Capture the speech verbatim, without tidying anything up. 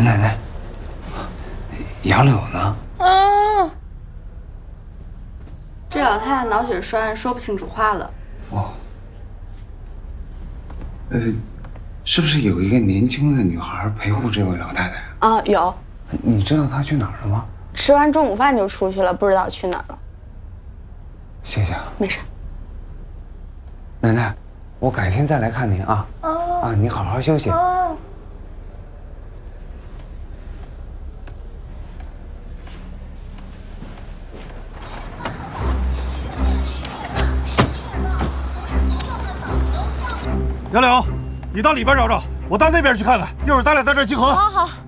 陈奶奶，杨柳呢？ 啊！ 这老太太脑血栓，说不清楚话了。 哦。呃，是不是有一个年轻的女孩陪护这位老太太啊？啊，有。 你知道她去哪儿了吗？ 吃完中午饭就出去了，不知道去哪儿了。 谢谢啊。 没事。 奶奶，我改天再来看您啊。啊。啊，你好好休息。啊。 杨柳，你到里边找找，我到那边去看看。一会儿咱俩在这儿集合。 好好。